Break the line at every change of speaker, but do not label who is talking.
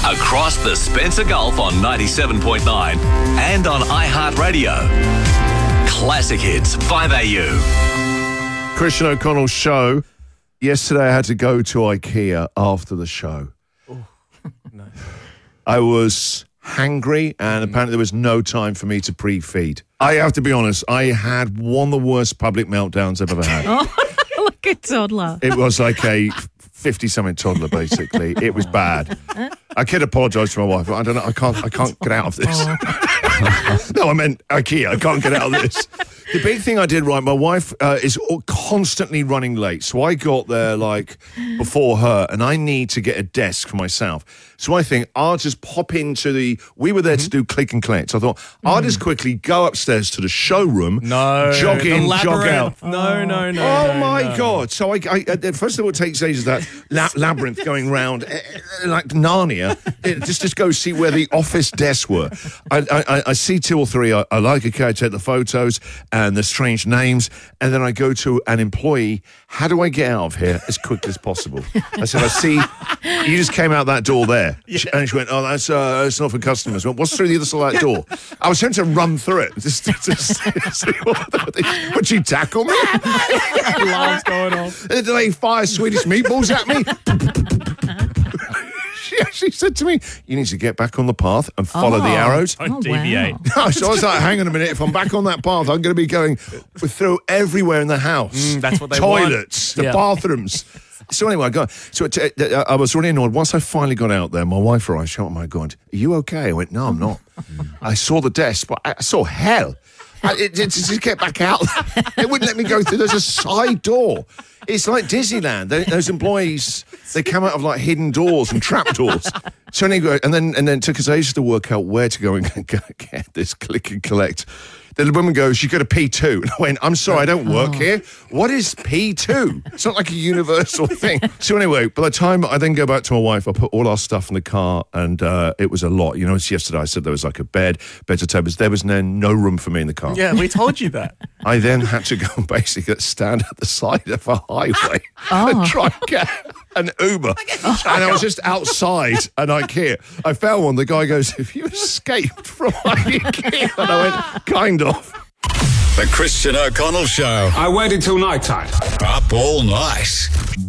across the Spencer Gulf on 97.9 and on iHeartRadio. Classic Hits 5AU.
Christian O'Connell's show. Yesterday I had to go to IKEA after the show.
Oh, no.
I was hangry and apparently there was no time for me to pre-feed. I have to be honest, I had one of the worst public meltdowns I've ever had.
Like a toddler.
It was like a 50-something toddler, basically. It was bad. I could apologise to my wife, but I don't know. I can't get out of this. No, I meant IKEA. I can't get out of this. The big thing I did right, my wife is constantly running late. So I got there before her and I need to get a desk for myself. So I think I'll just pop into we were there to do click and collect. So I thought I'll just quickly go upstairs to the showroom, jog in, jog out.
No.
Oh my God. So I first of all, it takes ages, that labyrinth going round like Narnia. Just go see where the office desks were. I see two or three. I like it. I take the photos and the strange names, and then I go to an employee. How do I get out of here as quickly as possible? I said, I see you just came out that door there. Yeah. And she went, oh, that's not for customers. I went, what's through the other side of that door? I was trying to run through it. Would you tackle me?
Alarm's going off.
Did they fire Swedish meatballs at me? She actually said to me, you need to get back on the path and follow the arrows.
Don't deviate.
Wow.
So I was like, hang on a minute. If I'm back on that path, I'm going to be going through everywhere in the house.
That's what they
Toilets,
want.
the bathrooms. So anyway, I was really annoyed. Once I finally got out there, my wife arrived. She went, oh my God, are you okay? I went, no, I'm not. I saw the desk, but I saw hell. It just get back out. It wouldn't let me go through. There's a side door. It's like Disneyland. Those employees, they come out of like hidden doors and trap doors. So anyway, and then it took us ages to work out where to go and get this click and collect. Then the woman goes, you go to P2. And I went, I'm sorry, I don't work here. What is P2? It's not like a universal thing. So anyway, by the time I then go back to my wife, I put all our stuff in the car, and it was a lot. You know, yesterday I said there was like a beds and tables. There was no room for me in the car.
Yeah, we told you that.
I then had to go and basically stand at the side of a highway and try and get an Uber. And I was just outside an IKEA. I found one. The guy goes, have you escaped from IKEA? And I went, kind of.
The Christian O'Connell Show.
I waited till night time.
Up all night.